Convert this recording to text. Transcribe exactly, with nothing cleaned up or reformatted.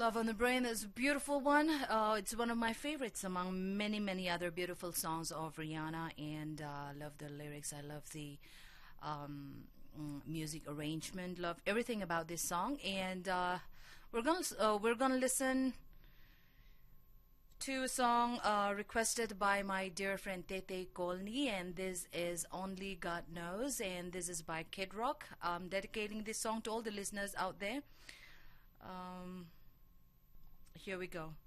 Love on the Brain is a beautiful one. Uh, it's one of my favorites among many, many other beautiful songs of Rihanna, and I uh, love the lyrics. I love the um, mm, music arrangement. Love everything about this song, and uh, we're gonna uh, we're gonna listen to a song uh, requested by my dear friend Tete Kolni, and this is Only God Knows, and this is by Kid Rock. I'm dedicating this song to all the listeners out there. Um, here we go.